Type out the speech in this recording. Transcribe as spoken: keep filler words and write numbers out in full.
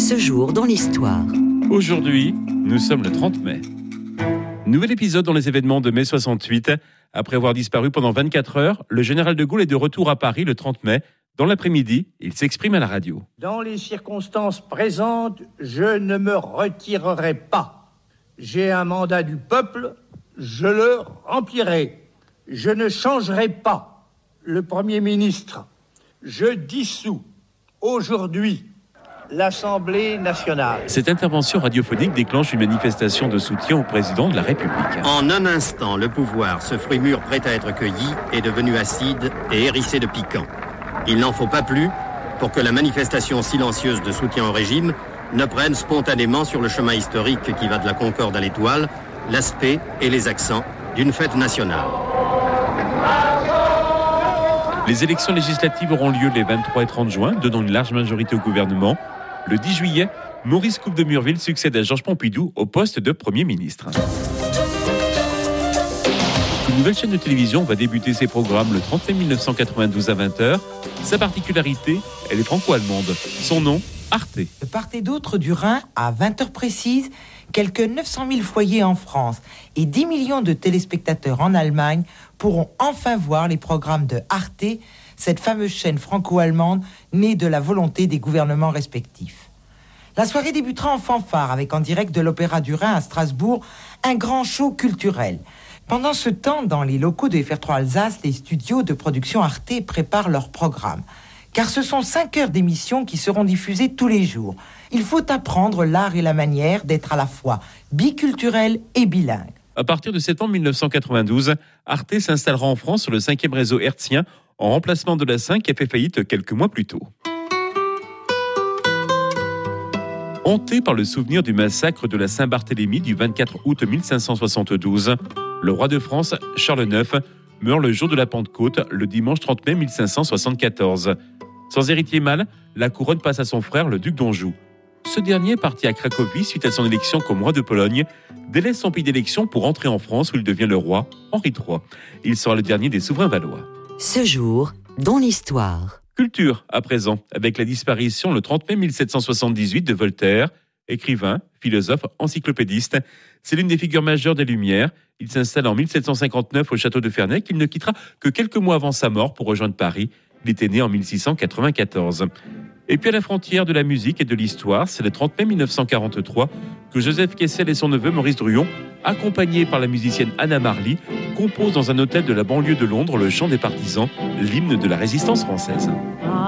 Ce jour dans l'histoire. Aujourd'hui, nous sommes le trente mai. Nouvel épisode dans les événements de mai soixante-huit. Après avoir disparu pendant vingt-quatre heures, le général de Gaulle est de retour à Paris le trente mai. Dans l'après-midi, il s'exprime à la radio. Dans les circonstances présentes, je ne me retirerai pas. J'ai un mandat du peuple, je le remplirai. Je ne changerai pas le Premier ministre. Je dissous aujourd'hui l'Assemblée nationale. Cette intervention radiophonique déclenche une manifestation de soutien au président de la République. En un instant, le pouvoir, ce fruit mûr prêt à être cueilli, est devenu acide et hérissé de piquant. Il n'en faut pas plus pour que la manifestation silencieuse de soutien au régime ne prenne spontanément sur le chemin historique qui va de la Concorde à l'Étoile, l'aspect et les accents d'une fête nationale. Les élections législatives auront lieu les vingt-trois et trente juin, donnant une large majorité au gouvernement. Le dix juillet, Maurice Couve de Murville succède à Georges Pompidou au poste de Premier ministre. Une nouvelle chaîne de télévision va débuter ses programmes le trente mai mille neuf cent quatre-vingt-douze à vingt heures. Sa particularité, elle est franco-allemande. Son nom, Arte. De part et d'autre du Rhin, à vingt heures précises, quelques neuf cent mille foyers en France et dix millions de téléspectateurs en Allemagne pourront enfin voir les programmes de Arte, cette fameuse chaîne franco-allemande née de la volonté des gouvernements respectifs. La soirée débutera en fanfare avec en direct de l'Opéra du Rhin à Strasbourg, un grand show culturel. Pendant ce temps, dans les locaux de F R trois Alsace, les studios de production Arte préparent leur programme. Car ce sont cinq heures d'émissions qui seront diffusées tous les jours. Il faut apprendre l'art et la manière d'être à la fois biculturel et bilingue. À partir de septembre mille neuf cent quatre-vingt-douze, Arte s'installera en France sur le cinquième réseau hertzien, en remplacement de la cinq qui a fait faillite quelques mois plus tôt. Hanté par le souvenir du massacre de la Saint-Barthélemy du vingt-quatre août mille cinq cent soixante-douze, le roi de France, Charles neuf, meurt le jour de la Pentecôte, le dimanche trente mai mille cinq cent soixante-quatorze. Sans héritier mâle, la couronne passe à son frère, le duc d'Anjou. Ce dernier, parti à Cracovie suite à son élection comme roi de Pologne, délaisse son pays d'élection pour entrer en France où il devient le roi, Henri trois. Il sera le dernier des souverains valois. Ce jour dans l'histoire. Culture, à présent, avec la disparition le trente mai mille sept cent soixante-dix-huit de Voltaire, écrivain, philosophe, encyclopédiste. C'est l'une des figures majeures des Lumières. Il s'installe en mille sept cent cinquante-neuf au château de Ferney, qu'il ne quittera que quelques mois avant sa mort pour rejoindre Paris. Il était né en mille six cent quatre-vingt-quatorze. Et puis à la frontière de la musique et de l'histoire, c'est le trente mai mille neuf cent quarante-trois que Joseph Kessel et son neveu Maurice Druon, accompagnés par la musicienne Anna Marly, composent dans un hôtel de la banlieue de Londres le chant des partisans, l'hymne de la résistance française.